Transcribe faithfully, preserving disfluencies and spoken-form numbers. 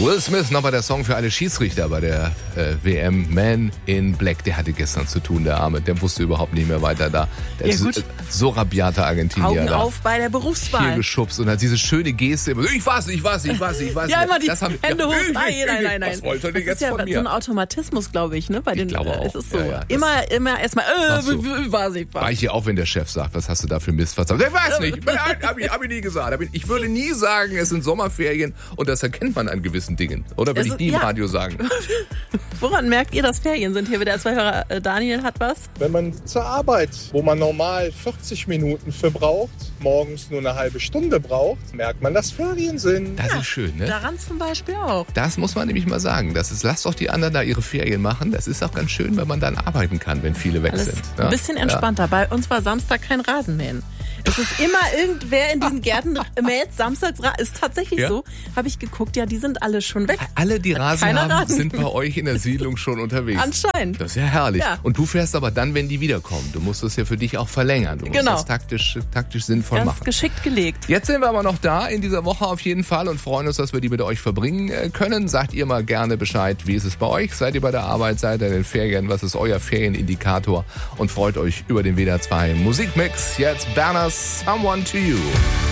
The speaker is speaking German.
Will Smith, nochmal der Song für alle Schiedsrichter bei der äh, W M. Man in Black, der hatte gestern zu tun, der Arme. Der wusste überhaupt nicht mehr weiter da. Der Ja, ist gut. so rabiater Argentinier. Augen da. auf bei der Berufswahl. Hier geschubst und hat diese schöne Geste. Immer, ich weiß, ich weiß, ich weiß, ich weiß. Ja, immer die das haben, Hände ja, hoch. ich, Nein, ich, nein, ich, nein, nein. Was wollte Das denn ist jetzt ja von so mir? ein Automatismus, glaube ich, ne? Bei den, glaube auch. Es ist so. Ja, ja, das- immer, immer erstmal, äh, Ach so. w- w- weiß ich was. Weich auf, wenn der Chef sagt, was hast du da für Mist verzapft? Ich weiß nicht, hab ich, hab ich nie gesagt. Ich würde nie sagen, es sind Sommerferien und das erkennt man an gewissen Dingen. Oder würde Es ich nie ist- im ja. Radio sagen. Woran merkt ihr, dass Ferien sind? Hier wieder zwei Hörer. Äh, Daniel hat was. Wenn man zur Arbeit, wo man normal vierzig Minuten für braucht, morgens nur eine halbe Stunde braucht, merkt man, dass Ferien sind. Das ist schön, ne? Daran zum Beispiel auch. Das muss man nämlich mal sagen. Das ist, lasst doch die anderen da ihre Ferien machen. Das ist auch ganz schön, weil man dann arbeiten kann, wenn viele weg Alles sind. ein Ja? bisschen entspannter. Bei uns war Samstag kein Rasenmähen. Es ist immer irgendwer in diesen Gärten mäht samstags. Ra- Ist tatsächlich Ja? so. Habe ich geguckt, ja, die sind alle schon weg. Alle, die Rasen keiner haben, Rasen. sind bei euch in der Siedlung schon unterwegs. Anscheinend. Das ist ja herrlich. Ja. Und du fährst aber dann, wenn die wiederkommen. Du musst das ja für dich auch verlängern. Du musst Genau. das taktisch, taktisch sinnvoll Ganz machen. geschickt gelegt. Jetzt sind wir aber noch da in dieser Woche auf jeden Fall und freuen uns, dass wir die mit euch verbringen äh, können. Sagt ihr mal gerne Bescheid, wie ist es bei euch? Seid ihr bei der Arbeit? Seid ihr in den Ferien? Was ist euer Ferienindikator? Und freut euch über den W D R zwei Musikmix. Jetzt Berners Someone to You.